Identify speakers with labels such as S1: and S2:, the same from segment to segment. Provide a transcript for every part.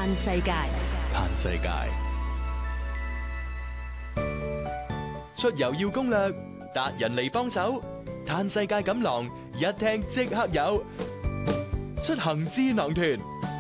S1: 嘆世界，
S2: 嘆世界。出遊要攻略，達人嚟幫手。嘆世界錦囊，一聽即刻有。出行智囊團。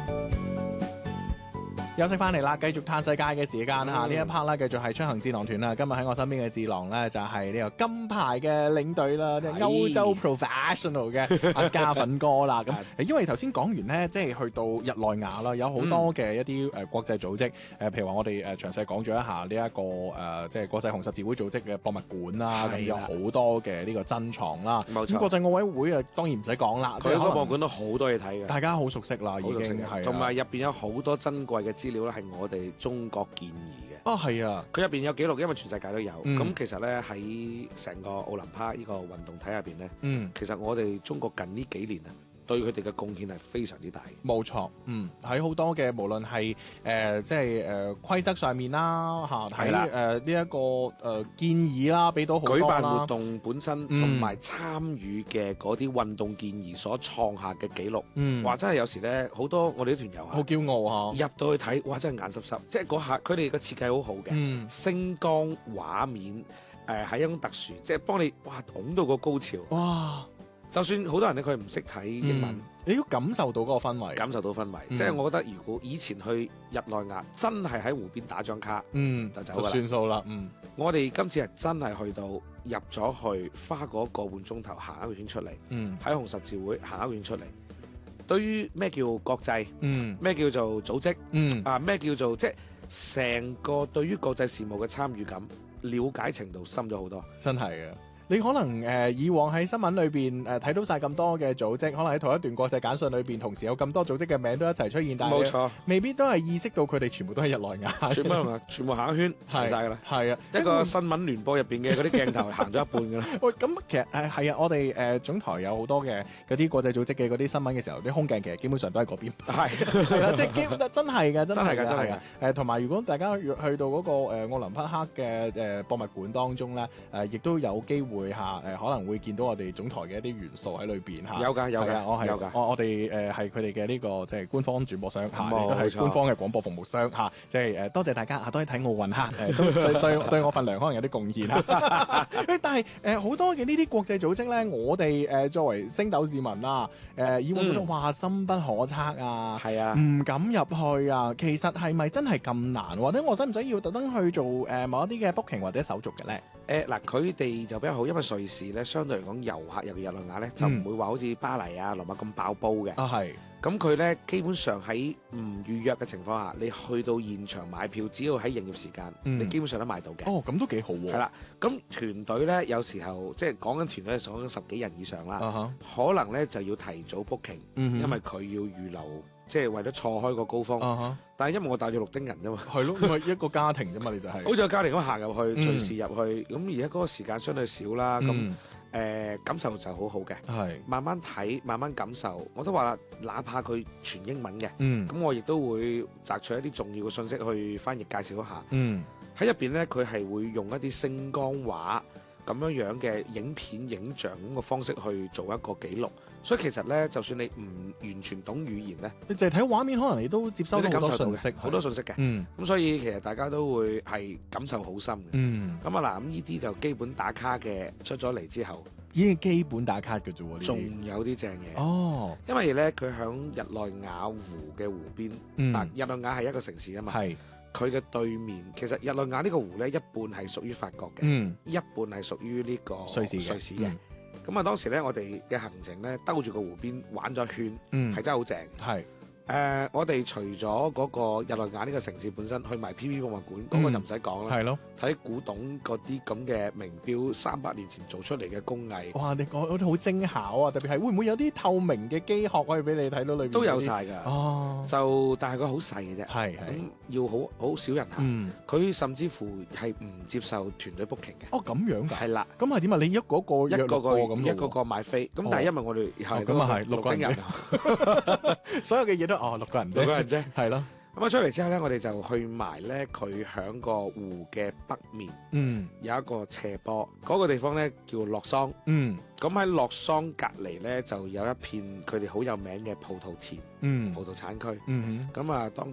S3: 休息翻嚟啦，繼續嘆世界嘅時間呢一 part 啦，繼續係出行智囊團啦。今日喺我身邊嘅智囊咧，就係呢個金牌嘅領隊啦，即係歐洲 professional 嘅阿嘉粉哥啦。咁因為頭先講完咧，即係去到日內瓦啦，有好多嘅一啲國際組織，譬如話我哋詳細講咗一下呢一個即係國際紅十字會組織嘅博物館啦，咁有好多嘅呢個珍藏啦。
S4: 冇錯。
S3: 咁國際奧委會啊，當然唔使講啦，
S4: 佢個博物館都好多嘢睇嘅，
S3: 大家好熟悉啦，已經係。
S4: 同埋入邊有好多珍貴嘅資料咧，係我哋中國建議嘅。
S3: 哦，係啊，
S4: 佢入邊有記錄，因為全世界都有。咁其實咧喺成個奧林匹克呢個運動體入邊咧，其實我哋中國近呢幾年啊，對佢哋嘅貢獻係非常之大。
S3: 冇錯，喺好多嘅無論係即係規則上面啦，嚇喺呢一個建議啦，俾到好多啦。
S4: 舉辦活動本身同埋參與嘅嗰啲運動建議所創下嘅記錄，或者係有時咧好多我哋啲團友
S3: 好驕傲嚇，
S4: 入到去睇，哇！真係眼濕濕，即係嗰下佢哋嘅設計好好嘅，聲光畫面係一種特殊，即係幫你哇拱到個高潮，
S3: 哇！
S4: 就算好多人咧，佢唔識睇英文，
S3: 你都感受到嗰個氛圍，
S4: 感受到氛圍。即係我覺得，如果以前去日內瓦，真係喺湖邊打張卡，就走㗎啦，
S3: 就算數啦。
S4: 我哋今次係真係去到入咗去，花嗰個半鐘頭行一個圈出嚟，喺紅十字會行一個圈出嚟。對於咩叫國際，咩叫做組織，咩叫做即係成個對於國際事務嘅參與感、了解程度深咗好多，
S3: 真係嘅。你可能以往喺新聞裏邊睇到晒咁多嘅組織，可能喺同一段國際簡訊裏邊，同時有咁多組織嘅名都一齊出現，但係
S4: 冇錯，
S3: 未必都係意識到佢哋全部都係日內瓦，
S4: 全部行一圈齊晒㗎啦。
S3: 係啊，
S4: 一個新聞聯播入邊嘅嗰啲鏡頭行咗一半㗎啦。
S3: 喂，咁其實係啊，我哋總台有好多嘅嗰啲國際組織嘅嗰啲新聞嘅時候，啲空鏡其實基本上都喺嗰邊。係啦，即係基本真係㗎，真係㗎。同埋如果大家去到嗰個奧林匹克嘅博物館當中咧，亦都有機會可能會見到我哋總台嘅一啲元素喺裏邊嚇。
S4: 有㗎，有㗎，
S3: 有㗎。我哋係佢哋嘅呢個即係官方轉播商嚇，亦都係官方嘅廣播服務商嚇。即係多謝大家多啲睇奧運嚇，都對我份糧可能有啲貢獻嚇。但係好多嘅呢啲國際組織咧，我哋作為星斗市民啦，以往覺得話深不可測啊，
S4: 係啊，
S3: 唔敢入去啊。其實係咪真係咁難？或者我使唔使要特登去做某一啲嘅 booking 或者手續嘅咧？
S4: 嗱，佢哋就比較好，因為瑞士咧相對嚟講遊客入日內瓦咧就唔會話好似巴黎啊、羅馬咁爆煲嘅。
S3: 係。
S4: 咁佢咧基本上喺唔預約嘅情況下，你去到現場買票，只要喺營業時間，你基本上都買到嘅。
S3: 哦，咁都幾好喎。
S4: 係啦，咁團隊咧有時候即係講緊團隊係講緊10幾人以上啦，可能咧就要提早 booking，因為佢要預留。即係為咗錯開個高峰，但係因為我帶咗6丁人啫嘛，
S3: 係咯，咪一個家庭啫嘛，你就係好
S4: 似個家庭咁行入去，隨時入去，咁而家嗰個時間相對少啦，咁感受就好好嘅，係慢慢睇，慢慢感受，我都話啦，哪怕佢全英文嘅，咁我亦都會摘取一啲重要嘅信息去翻譯介紹一下，喺入邊咧佢係會用一啲聲光畫咁樣嘅影片影像咁嘅方式去做一個記錄，所以其實咧，就算你唔完全懂語言咧，
S3: 你淨係睇畫面，可能你都接收到好多信息，
S4: 好多信息嘅。咁所以其實大家都會係感受好深嘅。咁嗱，咁呢啲就基本打卡嘅出咗嚟之後，
S3: 已經基本打卡嘅啫喎，
S4: 仲有啲正嘢。
S3: 哦，
S4: 因為咧佢響日內瓦湖嘅湖邊，日內瓦係一個城市啊嘛。係。佢嘅對面，其實日內瓦呢個湖咧，一半係屬於法國嘅，一半係屬於呢個瑞士嘅。咁啊，當時咧，我哋嘅行程咧，兜住個湖邊玩咗一圈，係真係好正。係。我哋除咗嗰個日內瓦呢個城市本身，去埋 PP 博物館，嗰個就唔使講啦。係咯，睇古董嗰啲咁嘅名錶，300年前做出嚟嘅工藝。哇！你講嗰啲好精巧啊，特別係會唔會有啲透明嘅機殼可以俾你睇到裏邊？都有晒㗎。哦，就但係佢好細嘅啫。係咁要好少人行。佢甚至乎係唔接受團隊 booking 嘅。哦，咁樣㗎。係啦。咁係點啊？你一個個約6個咁，一個個買飛。咁但係因為我哋係咁啊，係6個人，所有嘅嘢都。6個人啫，係咯。咁出嚟之後咧，我哋就去埋咧佢響個湖嘅北面，有一個斜坡，嗰個地方咧叫洛桑。咁喺洛桑隔籬咧就有一片佢哋好有名嘅葡萄田，葡萄產區。咁啊，當